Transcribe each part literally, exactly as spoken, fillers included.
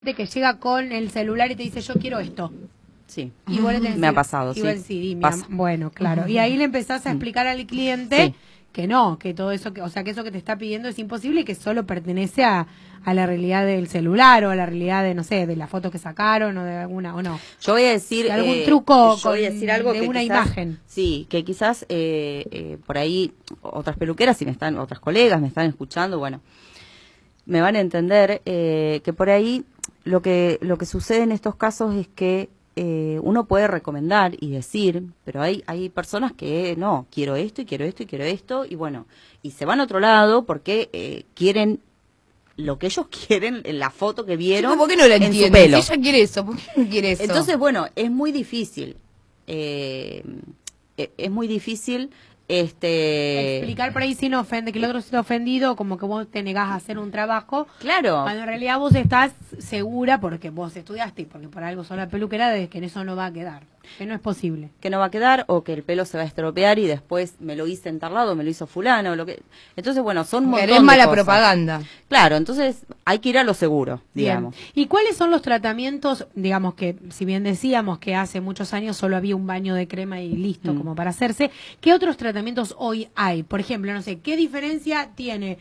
de que llega con el celular y te dice yo quiero esto. Sí, Y vos le tenés me ha que- pasado, y sí. vos decís, "Di, mi Pasa. am- bueno, claro. Y ahí le empezás a explicar al cliente Sí. que no, que todo eso, que, o sea, que eso que te está pidiendo es imposible y que solo pertenece a, a la realidad del celular o a la realidad de, no sé, de la foto que sacaron o de alguna, o no. Yo voy a decir De algún eh, truco yo voy a con- decir algo de que una quizás- imagen. Sí, que quizás eh, eh, por ahí otras peluqueras, si me están, otras colegas me están escuchando, bueno, me van a entender eh, que por ahí lo que lo que sucede en estos casos es que eh, uno puede recomendar y decir, pero hay hay personas que no, quiero esto y quiero esto y quiero esto y bueno, y se van a otro lado porque eh, quieren lo que ellos quieren, en la foto que vieron ¿Por qué no la en su entienden? pelo. Si ella quiere eso, ¿por qué no quiere eso? Entonces, bueno, es muy difícil. Eh, eh, es muy difícil este Explicar por ahí sin ofender, que el otro esté ofendido, como que vos te negás a hacer un trabajo. Claro. Cuando en realidad vos estás segura, porque vos estudiaste y porque por algo sos la peluquera, de que en eso no va a quedar, que no es posible. que no va a quedar o que el pelo se va a estropear y después me lo hice en tal lado, me lo hizo fulano, lo que entonces bueno, son un montón Querés de mala cosas. propaganda. Claro, entonces hay que ir a lo seguro, Bien. digamos. ¿Y cuáles son los tratamientos, digamos que, si bien decíamos que hace muchos años solo había un baño de crema y listo, Mm. como para hacerse, ¿qué otros tratamientos hoy hay? Por ejemplo, no sé, ¿qué diferencia tiene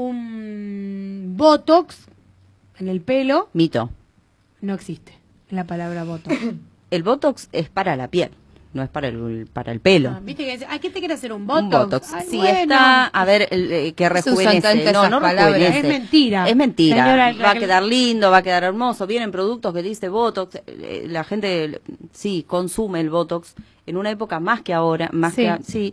un Botox en el pelo? Mito. No existe la palabra Botox. El Botox es para la piel, no es para el para el pelo. Ah, ¿Viste que dice, ¿a qué te quiere hacer un Botox? Un Botox. Ay, si bueno. está, a ver, el, eh, que Se usan rejuvenece. tanto No, esas no palabras. rejuvenece. Es mentira. Es mentira. Señora, va a que- quedar lindo, va a quedar hermoso. Vienen productos que dice Botox. eh, La gente, sí, consume el Botox en una época más que ahora, más Sí. que a- sí.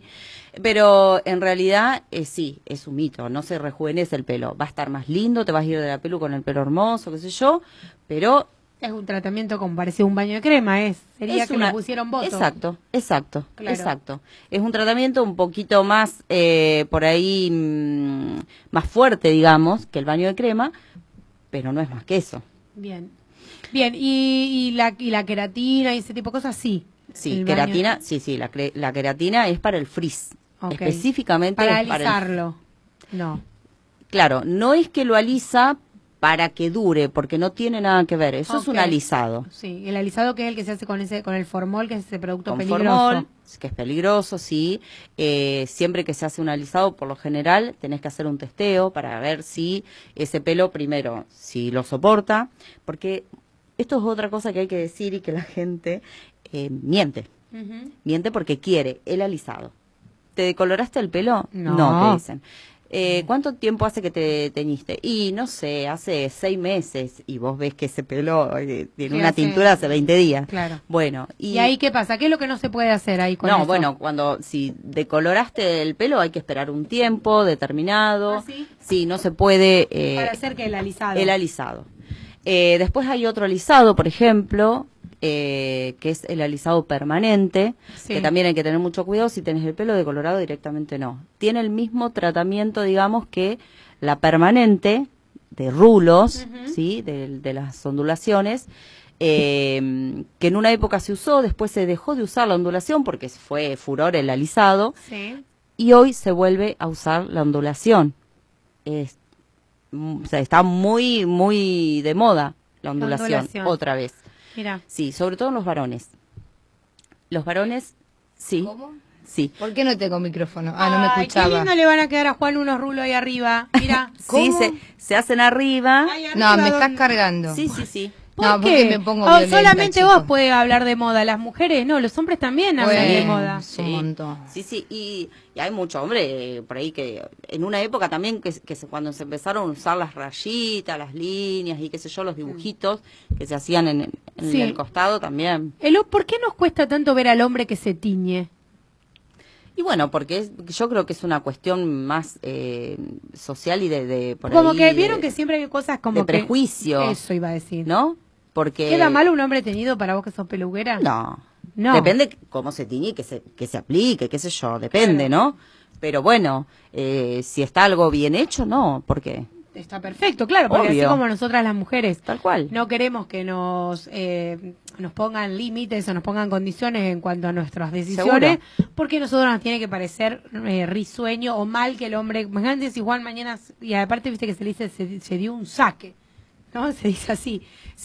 Pero en realidad, eh, sí, es un mito. No se rejuvenece el pelo. Va a estar más lindo, te vas a ir de la pelu con el pelo hermoso, qué sé yo. Pero Es un tratamiento como parecido a un baño de crema, es. Sería es que una- le pusieron Botox. Exacto, exacto, Claro. exacto. Es un tratamiento un poquito más, eh, por ahí, mm, más fuerte, digamos, que el baño de crema, pero no es más que eso. Bien. Bien, y, y, la, y la queratina y ese tipo de cosas, sí. Sí, El queratina, baño- sí, sí, la, cre- la queratina es para el frizz. Ok. Específicamente Para es para el- alisarlo. No. Claro, no es que lo alisa para que dure, porque no tiene nada que ver. Eso es un Ok. alisado. Sí, el alisado que es el que se hace con ese con el formol, que es ese producto Con peligroso. formol, que es peligroso, sí. Eh, siempre que se hace un alisado, por lo general, tenés que hacer un testeo para ver si ese pelo, primero, si lo soporta, porque esto es otra cosa que hay que decir y que la gente eh, miente. Ujú. Miente porque quiere el alisado. ¿Te decoloraste el pelo? No. te dicen. Eh, ¿Cuánto tiempo hace que te teñiste? Y no sé, hace seis meses y vos ves que ese pelo eh, tiene Sí, una hace- tintura hace veinte días. Claro. Bueno, ¿Y, y, ahí qué pasa? ¿Qué es lo que no se puede hacer ahí con no, eso? bueno, cuando si decoloraste el pelo hay que esperar un tiempo determinado. ¿Ah, sí? Sí, no se puede eh, Para hacer que el alisado. el alisado. Eh, después hay otro alisado, por ejemplo, eh, que es el alisado permanente, Sí. que también hay que tener mucho cuidado. Si tenés el pelo decolorado directamente no. Tiene el mismo tratamiento, digamos, que la permanente de rulos, Ujú. ¿sí? de, de las ondulaciones, eh, que en una época se usó, después se dejó de usar la ondulación porque fue furor el alisado, Sí. y hoy se vuelve a usar la ondulación. Es, mm, o sea, está muy, muy de moda la ondulación, ondulación. otra vez. Mira. Sí, sobre todo en los varones. Los varones, sí, ¿Cómo? sí. ¿Por qué no tengo micrófono? Ah, no me Ay, qué escuchaba. lindo le van a quedar a Juan unos rulos ahí arriba. Mira. Sí, ¿Cómo? se, se hacen arriba. Ay, No, arriba, me estás ¿dónde? cargando. Sí, sí, sí. ¿Por No, qué? porque me pongo Oh, violenta, solamente chicos. vos podés hablar de moda, las mujeres no, los hombres también hablan de Bueno, moda. es un montón. Sí, sí, y, y hay mucho hombre eh, por ahí que en una época también que, que se- cuando se empezaron a usar las rayitas, las líneas y qué sé yo, los dibujitos que se hacían en, en Sí. el costado también. El, ¿Por qué nos cuesta tanto ver al hombre que se tiñe? Y bueno, porque es, yo creo que es una cuestión más eh, social y de, de por Como ahí, que de- vieron que siempre hay cosas como de que- prejuicio. Eso iba a decir. ¿no? Porque ¿Queda mal un hombre teñido para vos que sos peluquera? No. No. Depende cómo se tiñe y que se, que se aplique, qué sé yo, depende, ¿no? Pero bueno, eh, si está algo bien hecho, no, porque Está perfecto, claro, porque Obvio. así como nosotras las mujeres tal cual. no queremos que nos eh, nos pongan límites o nos pongan condiciones en cuanto a nuestras decisiones, porque nosotros nos tiene que parecer eh, risueño o mal que el hombre, imagínate si Juan mañana, y aparte viste que se le dice, se, se dio un saque, ¿no? Se dice así.